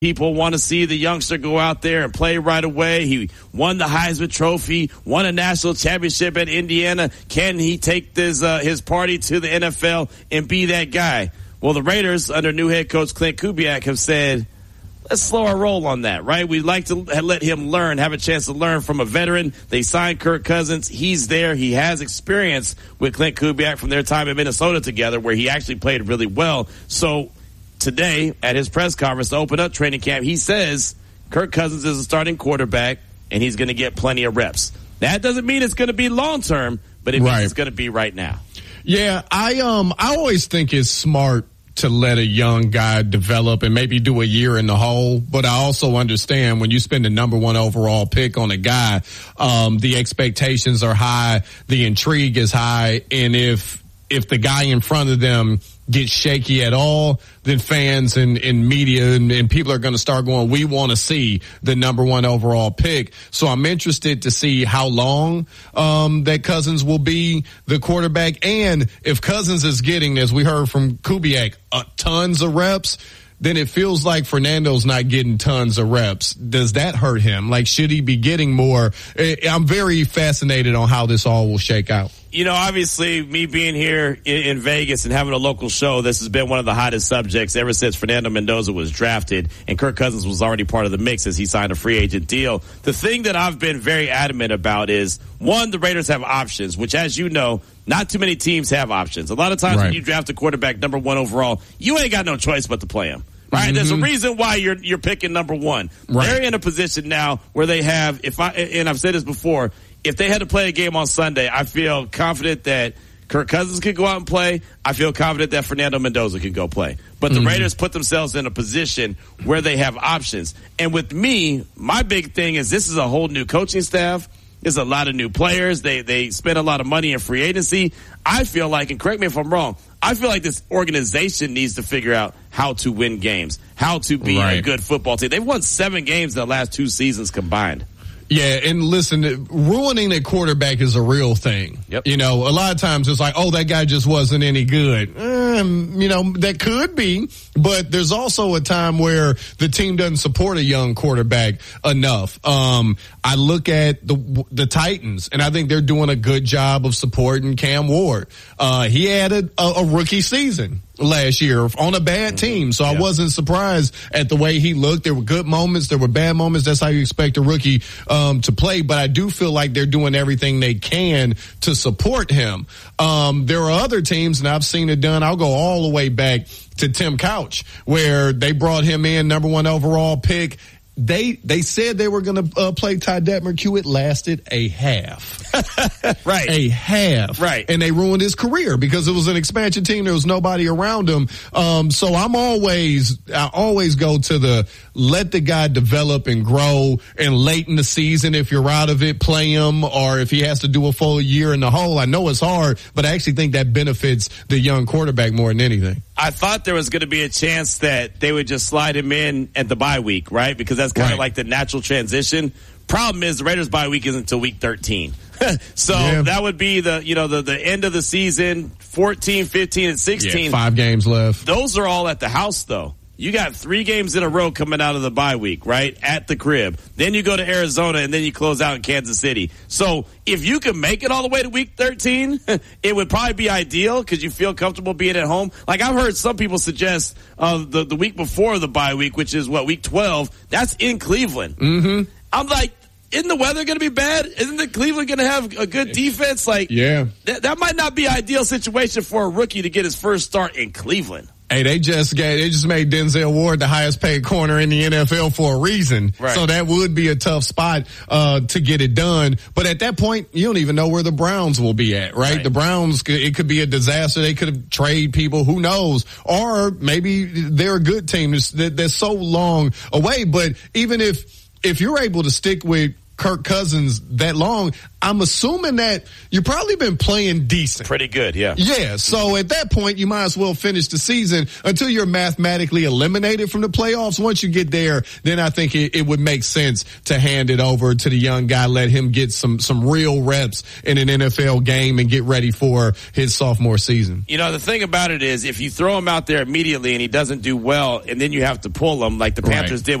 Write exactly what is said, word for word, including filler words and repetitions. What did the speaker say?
People want to see the youngster go out there and play right away. He won the Heisman Trophy, won a national championship at Indiana. Can he take this uh, his party to the N F L and be that guy? Well, the Raiders, under new head coach Clint Kubiak, have said, let's slow our roll on that, right? We'd like to let him learn, have a chance to learn from a veteran. They signed Kirk Cousins. He's there. He has experience with Clint Kubiak from their time in Minnesota together, where he actually played really well. So today, at his press conference to open up training camp, he says Kirk Cousins is a starting quarterback, and he's going to get plenty of reps. That doesn't mean it's going to be long-term, but it means right. it's going to be right now. Yeah, I um I always think it's smart to let a young guy develop and maybe do a year in the hole. But I also understand when you spend the number one overall pick on a guy, um, the expectations are high, the intrigue is high, and if if the guy in front of them gets shaky at all, then fans and, and media and, and people are going to start going, we want to see the number one overall pick. So I'm interested to see how long um, that Cousins will be the quarterback. And if Cousins is getting, as we heard from Kubiak, uh, tons of reps, then it feels like Fernando's not getting tons of reps. Does that hurt him? Like, should he be getting more? I'm very fascinated on how this all will shake out. You know, obviously, me being here in, in Vegas and having a local show, this has been one of the hottest subjects ever since Fernando Mendoza was drafted, and Kirk Cousins was already part of the mix as he signed a free agent deal. The thing that I've been very adamant about is, one, the Raiders have options, which, as you know, not too many teams have options. A lot of times right. when you draft a quarterback number one overall, you ain't got no choice but to play him. Right, mm-hmm. There's a reason why you're you're picking number one. Right. They're in a position now where they have, if I and I've said this before, if they had to play a game on Sunday, I feel confident that Kirk Cousins could go out and play. I feel confident that Fernando Mendoza can go play. But the mm-hmm. Raiders put themselves in a position where they have options. And with me, my big thing is this is a whole new coaching staff. There's a lot of new players. They they spend a lot of money in free agency. I feel like, and correct me if I'm wrong, I feel like this organization needs to figure out how to win games, how to be right. a good football team. They've won seven games in the last two seasons combined. Yeah, and listen, ruining a quarterback is a real thing. Yep. You know, a lot of times it's like, oh, that guy just wasn't any good. Um, you know, that could be, but there's also a time where the team doesn't support a young quarterback enough. Um, I look at the the Titans, and I think they're doing a good job of supporting Cam Ward. Uh, he had a, a, a rookie season last year on a bad team, so I yeah. wasn't surprised at the way he looked. There were good moments, there were bad moments. That's how you expect a rookie um to play, but I do feel like they're doing everything they can to support him. Um there are other teams, and I've seen it done. I'll go all the way back to Tim Couch, where they brought him in, number one overall pick. They they said they were going to uh, play Ty Detmer. It lasted a half. Right. A half. Right. And they ruined his career because it was an expansion team. There was nobody around him. Um, so I'm always, I always go to the let the guy develop and grow, and late in the season, if you're out of it, play him, or if he has to do a full year in the hole. I know it's hard, but I actually think that benefits the young quarterback more than anything. I thought there was going to be a chance that they would just slide him in at the bye week, right? Because that's kind of right. like the natural transition. Problem is the Raiders bye week isn't until week thirteen. So yeah. that would be the, you know, the, the end of the season, fourteen, fifteen, and sixteen. Yeah, five games left. Those are all at the house, though. You got three games in a row coming out of the bye week, right? At the crib. Then you go to Arizona, and then you close out in Kansas City. So if you can make it all the way to week thirteen, it would probably be ideal because you feel comfortable being at home. Like I've heard some people suggest uh, the, the week before the bye week, which is what, week twelve, that's in Cleveland. Mm-hmm. I'm like, isn't the weather going to be bad? Isn't the Cleveland going to have a good defense? Like, yeah, th- that might not be an ideal situation for a rookie to get his first start in Cleveland. Hey, they just gave, they just made Denzel Ward the highest paid corner in the N F L for a reason. Right. So that would be a tough spot, uh, to get it done. But at that point, you don't even know where the Browns will be at, right? right. The Browns, it could be a disaster. They could have traded people, who knows? Or maybe they're a good team. They're, they're so long away. But even if, if you're able to stick with Kirk Cousins that long, I'm assuming that you've probably been playing decent. Pretty good, yeah. Yeah, so at that point, you might as well finish the season until you're mathematically eliminated from the playoffs. Once you get there, then I think it, it would make sense to hand it over to the young guy, let him get some, some real reps in an N F L game and get ready for his sophomore season. You know, the thing about it is if you throw him out there immediately and he doesn't do well and then you have to pull him like the Panthers right. did